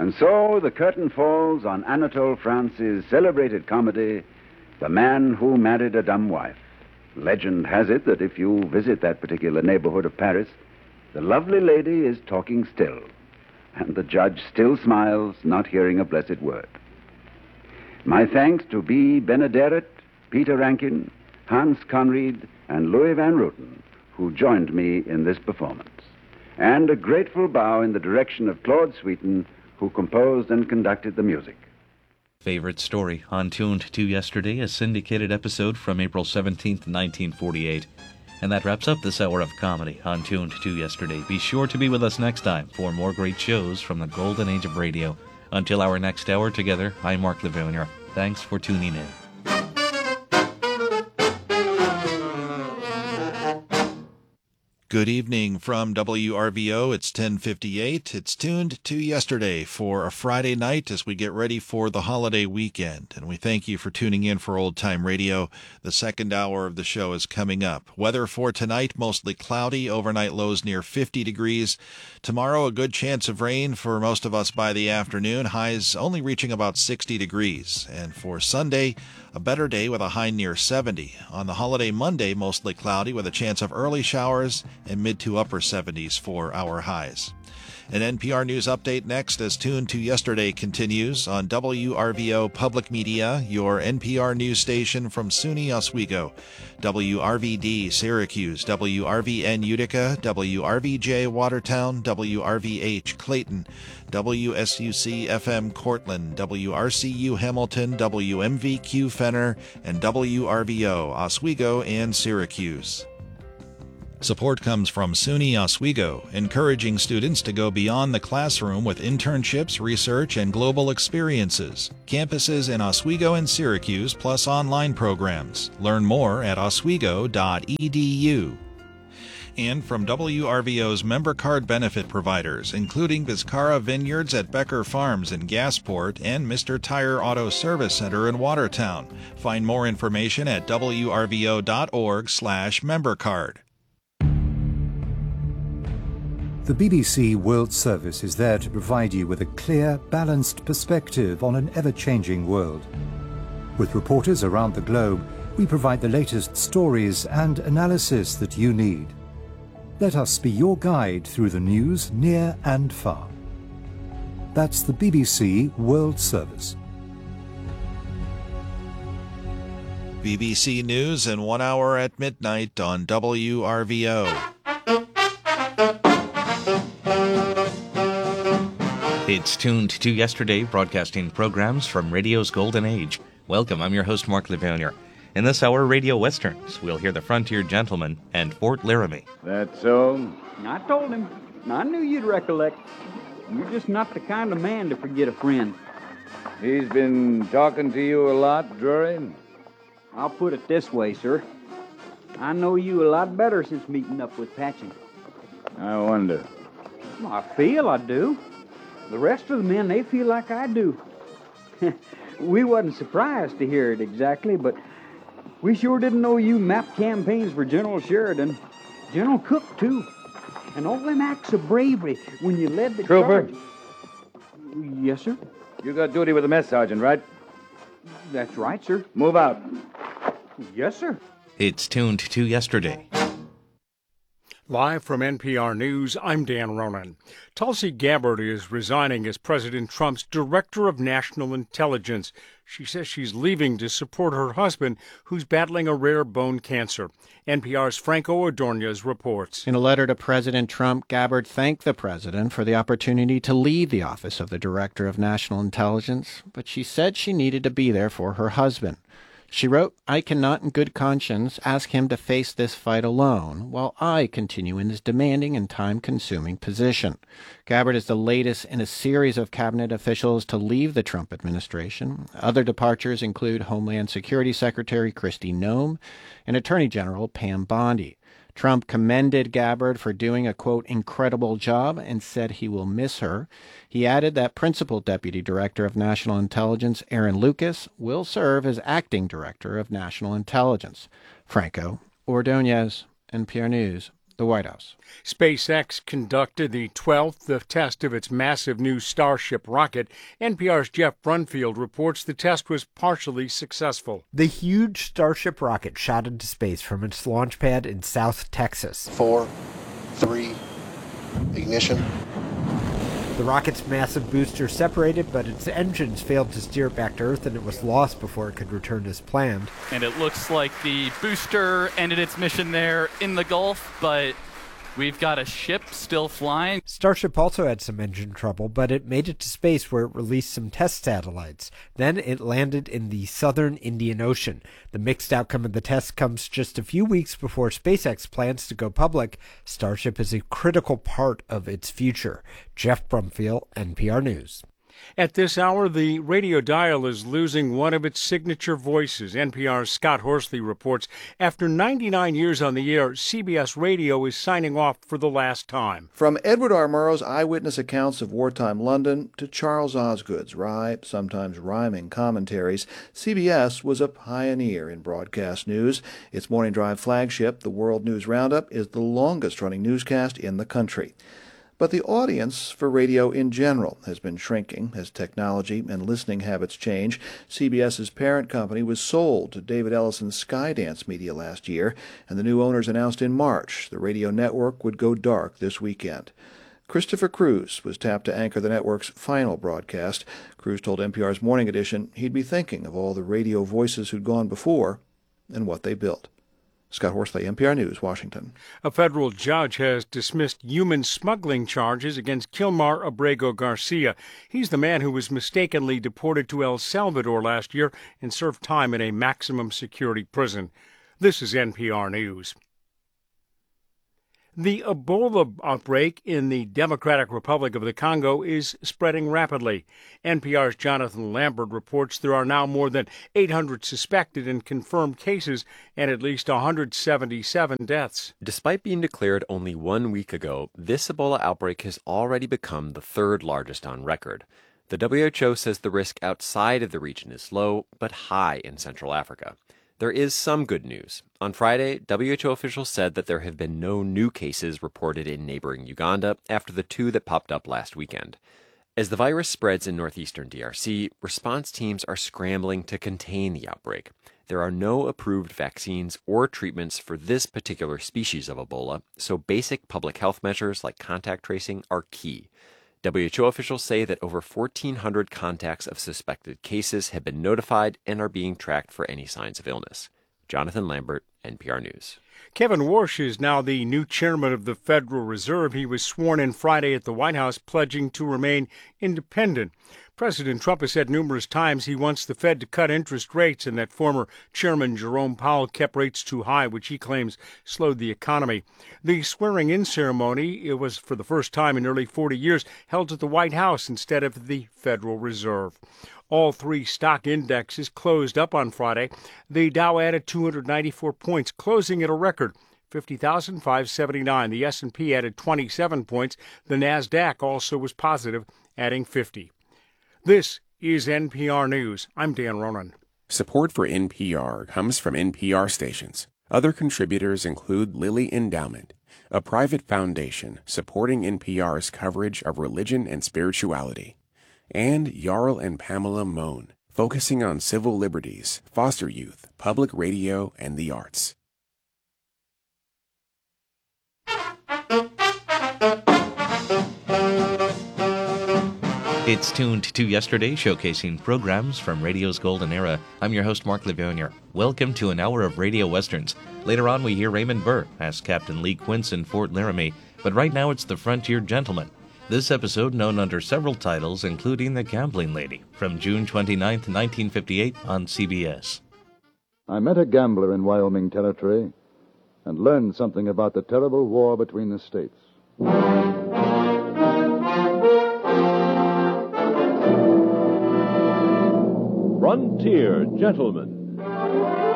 And so the curtain falls on Anatole France's celebrated comedy, The Man Who Married a Dumb Wife. Legend has it that if you visit that particular neighborhood of Paris, the lovely lady is talking still, and the judge still smiles, not hearing a blessed word. My thanks to B. Benaderet, Peter Rankin, Hans Conried, and Louis Van Rooten, who joined me in this performance. And a grateful bow in the direction of Claude Sweeten, who composed and conducted the music. Favorite Story on Tuned to Yesterday, a syndicated episode from April 17th, 1948. And that wraps up this hour of comedy on Tuned to Yesterday. Be sure to be with us next time for more great shows from the golden age of radio. Until our next hour together, I'm Mark Levonier. Thanks for tuning in. Good evening from WRVO. It's 10:58. It's Tuned to Yesterday for a Friday night as we get ready for the holiday weekend. And we thank you for tuning in for Old Time Radio. The second hour of the show is coming up. Weather for tonight, mostly cloudy, overnight lows near 50 degrees. Tomorrow, a good chance of rain for most of us by the afternoon, highs only reaching about 60 degrees. And for Sunday, a better day with a high near 70. On the holiday Monday, mostly cloudy with a chance of early showers and mid to upper 70s for our highs. An NPR News update next as Tuned to Yesterday continues on WRVO Public Media, your NPR news station from SUNY Oswego, WRVD Syracuse, WRVN Utica, WRVJ Watertown, WRVH Clayton, WSUC FM Cortland, WRCU Hamilton, WMVQ Fenner, and WRVO Oswego and Syracuse. Support comes from SUNY Oswego, encouraging students to go beyond the classroom with internships, research, and global experiences. Campuses in Oswego and Syracuse, plus online programs. Learn more at oswego.edu. And from WRVO's member card benefit providers, including Vizcara Vineyards at Becker Farms in Gasport and Mr. Tire Auto Service Center in Watertown. Find more information at wrvo.org/membercard. The BBC World Service is there to provide you with a clear, balanced perspective on an ever-changing world. With reporters around the globe, we provide the latest stories and analysis that you need. Let us be your guide through the news near and far. That's the BBC World Service. BBC News in 1 hour at midnight on WRVO. It's Tuned to Yesterday, broadcasting programs from radio's golden age. Welcome, I'm your host, Mark Levonier. In this hour, Radio Westerns, we'll hear The Frontier Gentleman and Fort Laramie. That's so? I told him. I knew you'd recollect. You're just not the kind of man to forget a friend. He's been talking to you a lot, Drury? I'll put it this way, sir. I know you a lot better since meeting up with Patchen. I wonder. Well, I feel I do. The rest of the men, they feel like I do. We wasn't surprised to hear it exactly, but we sure didn't know you mapped campaigns for General Sheridan. General Cook, too. And all them acts of bravery when you led the Trooper? charge. Yes, sir? You got duty with the mess sergeant, right? That's right, sir. Move out. Yes, sir. It's Tuned to Yesterday. Live from NPR News, I'm Dan Ronan. Tulsi Gabbard is resigning as President Trump's Director of National Intelligence. She says she's leaving to support her husband, who's battling a rare bone cancer. NPR's Franco Ordonez reports. In a letter to President Trump, Gabbard thanked the president for the opportunity to lead the office of the Director of National Intelligence, but she said she needed to be there for her husband. She wrote, "I cannot in good conscience ask him to face this fight alone, while I continue in this demanding and time-consuming position." Gabbard is the latest in a series of cabinet officials to leave the Trump administration. Other departures include Homeland Security Secretary Kristi Noem and Attorney General Pam Bondi. Trump commended Gabbard for doing a, quote, incredible job and said he will miss her. He added that Principal Deputy Director of National Intelligence Aaron Lucas will serve as Acting Director of National Intelligence. Franco Ordonez, NPR News, the the White House. SpaceX conducted the 12th test of its massive new Starship rocket. NPR's Jeff Brunfield reports the test was partially successful. The huge Starship rocket shot into space from its launch pad in South Texas. 4, 3, ignition. The rocket's massive booster separated, but its engines failed to steer it back to Earth, and it was lost before it could return as planned. And it looks like the booster ended its mission there in the Gulf, but we've got a ship still flying. Starship also had some engine trouble, but it made it to space where it released some test satellites. Then it landed in the southern Indian Ocean. The mixed outcome of the test comes just a few weeks before SpaceX plans to go public. Starship is a critical part of its future. Jeff Brumfield, NPR News. At this hour, the radio dial is losing one of its signature voices. NPR's Scott Horsley reports after 99 years on the air, CBS Radio is signing off for the last time. From Edward R. Murrow's eyewitness accounts of wartime London to Charles Osgood's wry, sometimes rhyming commentaries, CBS was a pioneer in broadcast news. Its morning drive flagship, the World News Roundup, is the longest-running newscast in the country. But the audience for radio in general has been shrinking as technology and listening habits change. CBS's parent company was sold to David Ellison's Skydance Media last year, and the new owners announced in March the radio network would go dark this weekend. Christopher Cruz was tapped to anchor the network's final broadcast. Cruz told NPR's Morning Edition he'd be thinking of all the radio voices who'd gone before and what they built. Scott Horsley, NPR News, Washington. A federal judge has dismissed human smuggling charges against Kilmar Abrego Garcia. He's the man who was mistakenly deported to El Salvador last year and served time in a maximum security prison. This is NPR News. The Ebola outbreak in the Democratic Republic of the Congo is spreading rapidly. NPR's Jonathan Lambert reports there are now more than 800 suspected and confirmed cases and at least 177 deaths. Despite being declared only 1 week ago, this Ebola outbreak has already become the third largest on record. The WHO says the risk outside of the region is low, but high in Central Africa. There is some good news. On Friday, WHO officials said that there have been no new cases reported in neighboring Uganda after the 2 that popped up last weekend. As the virus spreads in northeastern DRC, response teams are scrambling to contain the outbreak. There are no approved vaccines or treatments for this particular species of Ebola, so basic public health measures like contact tracing are key. WHO officials say that over 1,400 contacts of suspected cases have been notified and are being tracked for any signs of illness. Jonathan Lambert, NPR News. Kevin Warsh is now the new chairman of the Federal Reserve. He was sworn in Friday at the White House, pledging to remain independent. President Trump has said numerous times he wants the Fed to cut interest rates and that former Chairman Jerome Powell kept rates too high, which he claims slowed the economy. The swearing-in ceremony, it was for the first time in nearly 40 years, held at the White House instead of the Federal Reserve. All 3 stock indexes closed up on Friday. The Dow added 294 points, closing at a record 50,579. The S&P added 27 points. The NASDAQ also was positive, adding 50. This is NPR News. I'm Dan Ronan. Support for NPR comes from NPR stations. Other contributors include Lilly Endowment, a private foundation supporting NPR's coverage of religion and spirituality, and Jarl and Pamela Mohn, focusing on civil liberties, foster youth, public radio, and the arts. It's Tuned to Yesterday, showcasing programs from radio's golden era. I'm your host, Mark Levonier. Welcome to an hour of radio westerns. Later on, we hear Raymond Burr as Captain Lee Quince in Fort Laramie, but right now it's the Frontier Gentleman. This episode known under several titles, including The Gambling Lady, from June 29, 1958 on CBS. I met a gambler in Wyoming Territory and learned something about the terrible war between the states. Frontier Gentleman.